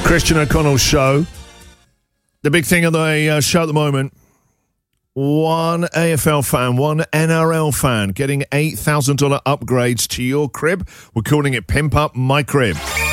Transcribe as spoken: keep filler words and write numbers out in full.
Christian O'Connell's show. The big thing of the uh, show at the moment, one A F L fan, one N R L fan getting eight thousand dollars upgrades to your crib. We're calling it Pimp Up My Crib.